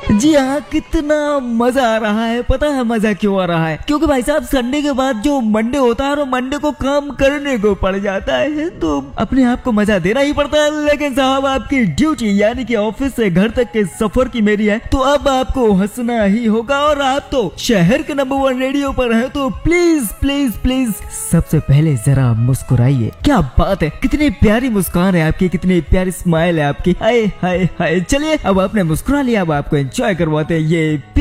जी हाँ, कितना मजा आ रहा है। पता है मजा क्यों आ रहा है? क्योंकि भाई साहब संडे के बाद जो मंडे होता है और मंडे को काम करने को पड़ जाता है, तो अपने आप को मजा देना ही पड़ता है। लेकिन साहब आपकी ड्यूटी यानी कि ऑफिस से घर तक के सफर की मेरी है, तो अब आपको हंसना ही होगा। और आप तो शहर के नंबर 1 रेडियो पर है, तो प्लीज प्लीज प्लीज सबसे पहले जरा मुस्कुराइए। क्या बात है, कितनी प्यारी मुस्कान है आपकी, कितनी प्यारी स्माइल है आपकी। हाय हाय हाय। चलिए अब आपने मुस्कुरा लिया, अब आपको एंजॉय करवाते हैं ये